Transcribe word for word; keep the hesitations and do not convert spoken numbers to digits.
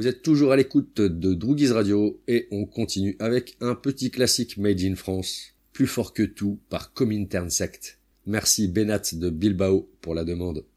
Vous êtes toujours à l'écoute de Droogies Radio et on continue avec un petit classique made in France, Plus fort que tout par Comintern Sect. Merci Benat de Bilbao pour la demande.